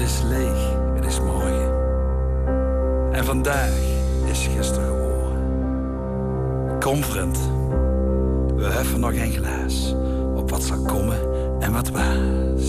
is leeg, het is mooi. En vandaag is gisteren geworden. Kom vriend, we heffen nog een glaas op wat zal komen en wat was.